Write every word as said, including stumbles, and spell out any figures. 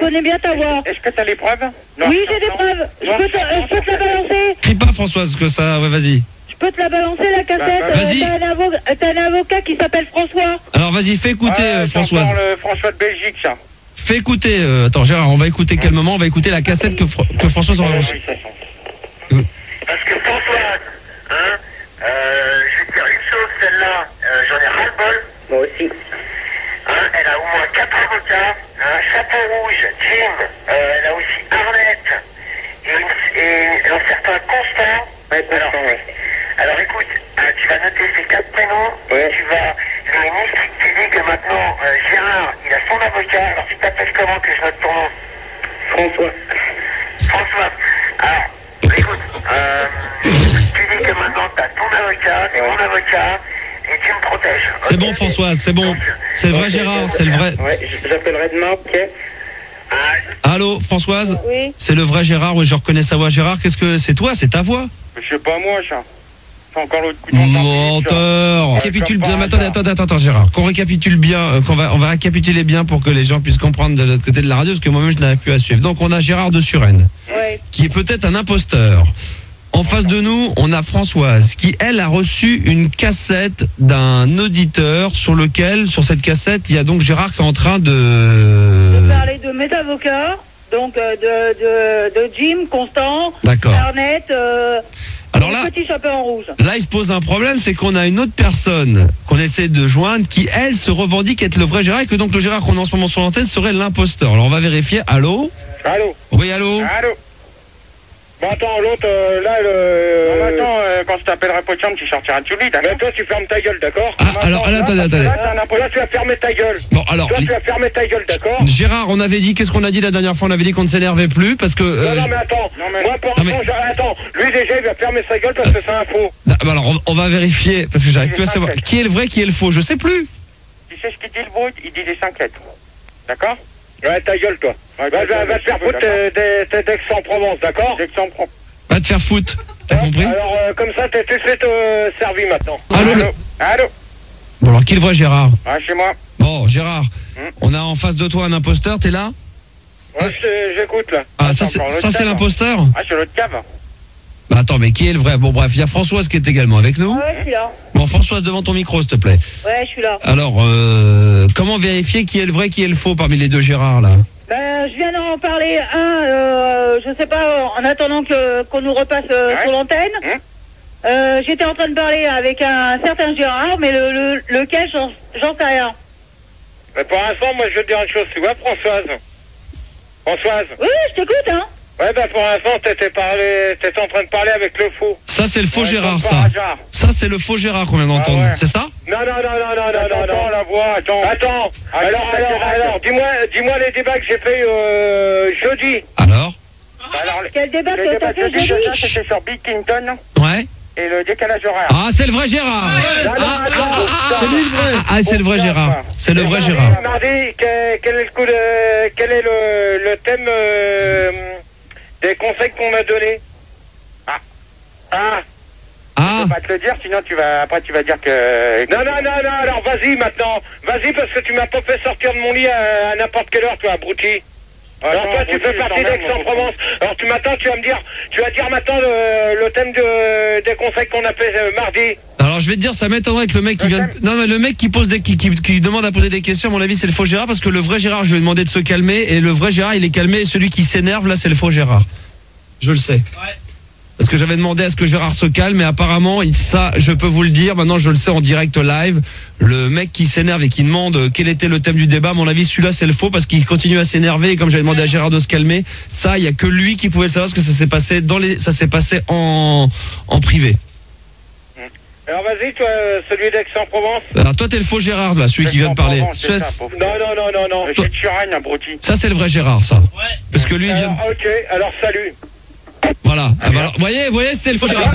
reconnais bien ta voix. Est-ce que t'as les preuves? Oui, j'ai des preuves. Je peux, te, euh, je peux te la balancer. Crie pas, Françoise, que ça... Ouais, vas-y. Je peux te la balancer, la cassette. Bah, bah, vas-y. Euh, T'as un, avo euh, t'as un avocat qui s'appelle François. Alors, vas-y, fais écouter, Ouais, euh, c'est Françoise. encore le François de Belgique, ça. Fais écouter... euh, attends, Gérard, on va écouter quel moment? On va écouter la cassette que, Fr que Françoise aura reçue. Oui, ça sent. Parce que Françoise, hein, euh, je vais te dire une chose, celle-là, euh, j'en ai ras-le-bol. Moi aussi. Hein, elle a au moins quatre avocats, un chapeau rouge, Jim, euh, elle a aussi Arlette, et, une, et un certain Constant. Ouais, alors, Constant, ouais. alors écoute, hein, tu vas noter ces quatre prénoms, Ouais. et tu vas, le ministre, tu dis que maintenant, euh, Gérard, il a son avocat, alors tu t'appelles comment que je note ton nom? François. François. Alors, écoute, euh, tu dis que maintenant tu as ton avocat, c'est mon avocat, et tu me protèges. C'est ok? bon, Françoise, c'est bon. Donc, C'est le vrai Ok, Gérard, ok. c'est le vrai... Ouais, je- j'appellerai demain, ok. ah, Allô, Françoise? Oui. C'est le vrai Gérard, oui, je reconnais sa voix. Gérard, qu'est-ce que c'est toi? C'est ta voix? Je sais pas moi, ça. C'est encore l'autre coup de mon Menteur. Ouais, Récapitule ça bien. part, Attendez, ça. attendez, attends, attends, Gérard. Qu'on récapitule bien, euh, qu'on va, on va récapituler bien pour que les gens puissent comprendre de l'autre côté de la radio, parce que moi-même je n'arrive plus à suivre. Donc on a Gérard de Suresnes, Ouais. qui est peut-être un imposteur. En face de nous, on a Françoise, qui elle a reçu une cassette d'un auditeur sur lequel, sur cette cassette, il y a donc Gérard qui est en train Je de. parlais de mes avocats, donc euh, de, de, de Jim, Constant, D'accord. Arnett, euh, Alors et là, le petit chapeau en rouge. là, il se pose un problème, c'est qu'on a une autre personne qu'on essaie de joindre qui, elle, se revendique être le vrai Gérard et que donc le Gérard qu'on a en ce moment sur l'antenne serait l'imposteur. Alors on va vérifier. Allô? Allô? Oui, allô? Allô? Bon, attends, l'autre, euh, là, le... Non, mais attends, euh, quand je t'appellerai pas de chambre, tu sortiras de sous le lit, d'accord? Mais toi, tu fermes ta gueule, d'accord? Ah, alors, alors, attendez, attendez. Là, t'as un impôt- là, tu vas fermer ta gueule. Bon, alors, Toi, les- tu vas fermer ta gueule, d'accord? Gérard, on avait dit, qu'est-ce qu'on a dit la dernière fois? On avait dit qu'on ne s'énervait plus parce que. euh, Non, non, mais attends, Non, mais- moi, pour Non, mais- l'instant, j'ai- attends, lui, déjà, il va fermer sa gueule parce que c'est un faux. je- bah, alors, on, on va vérifier parce que j'arrive plus à savoir qui est le vrai, qui est le faux. Je sais plus. Tu sais ce qu'il dit, le brut? Il dit des cinq lettres. D'accord? Ouais, ta gueule, toi. Ouais, va, va, va te faire foutre euh, des- des- d'Aix-en-Provence, d'accord? D'Aix-en-Provence. Va te faire foutre. T'as compris? Alors, euh, comme ça, t'es tout de suite euh, servi maintenant. Allô, Allô? le- Allô? Bon, alors, qui est le vrai Gérard? Ouais, chez moi. Bon, Gérard, Hmm. on a en face de toi un imposteur, t'es là? Ouais, je- j'écoute, là. Ah, Ah, ça, c'est c'est encore l'autre ça, c'est cave. l'imposteur? Ah, c'est l'autre cave. Bah, attends, mais qui est le vrai? Bon, bref, il y a Françoise qui est également avec nous. Ouais, je suis là. Bon, Françoise, devant ton micro, s'il te plaît. Ouais, je suis là. Alors, euh, comment vérifier qui est le vrai, qui est le faux parmi les deux Gérard, là? Ben, je viens d'en parler un, euh, je sais pas, en attendant que qu'on nous repasse euh, Ouais. sur l'antenne. Hein Euh, J'étais en train de parler avec un certain Gérard, mais le, le, lequel, j'en j'en sais rien. Mais pour l'instant, moi, je veux te dire une chose. Tu vois, Françoise? Françoise? Oui, je t'écoute, hein. Ouais, bah, pour l'instant, t'étais parlé... t'étais en train de parler avec le faux. Ça, c'est le faux Ouais, Gérard, comme ça. par hasard. Ça, c'est le faux Gérard qu'on vient d'entendre. Ah ouais. C'est ça? Non, non, non, non, non, non, non, non. la voix, attends. Attends. Alors, Attends, alors, attends, alors, dis-moi, dis-moi les débats que j'ai fait euh, jeudi. Alors? Alors, les Quel débat les que débats t'as que fait j'ai fait, jeudi? c'était sur Bill Clinton Ouais. et le décalage horaire. Ah, c'est le vrai Gérard. Non, non, Ah, attends, ah, ah, c'est lui le vrai. ah, ah, c'est le vrai Gérard. C'est le vrai Mardi, Gérard. Mardi, quel, quel est le coup de, quel est le, le thème euh, des conseils qu'on m'a donné? Ah, ah. Ah, Je peux pas te le dire, sinon tu vas, après tu vas dire que... Non, non, non, non, alors vas-y maintenant. Vas-y parce que tu m'as pas fait sortir de mon lit à, à n'importe quelle heure, toi, abruti. Alors toi, tu fais partie d'Aix-en-Provence. Alors tu m'attends, tu vas me dire, tu vas dire maintenant le, le thème de, des conseils qu'on a fait euh, mardi. alors je vais te dire, ça m'étonnerait que le mec qui Le vient. thème. Non, mais le mec qui pose des, qui, qui, qui demande à poser des questions, à mon avis, c'est le faux Gérard, parce que le vrai Gérard, je lui ai demandé de se calmer, et le vrai Gérard, il est calmé, et celui qui s'énerve, là, c'est le faux Gérard. Je le sais. Parce que j'avais demandé à ce que Gérard se calme, et apparemment, il- ça, je peux vous le dire, maintenant je le sais en direct live, le mec qui s'énerve et qui demande quel était le thème du débat, à mon avis, celui-là, c'est le faux, parce qu'il continue à s'énerver, et comme j'avais demandé à Gérard de se calmer, ça, il y a que lui qui pouvait le savoir, parce que ça s'est passé dans les, ça s'est passé en, en privé. Alors vas-y, toi, celui d'Aix-en-Provence. Alors toi, t'es le faux Gérard, là, celui qui vient de parler. C'est ça, pauvre. Non, non, non, non, non. Toi- J'ai de Suresnes, abruti. Ça, c'est le vrai Gérard, ça. Parce que lui, il vient. Alors, ok, alors salut. Voilà. Ah, bah alors, voyez, voyez, c'était le faux Gérard.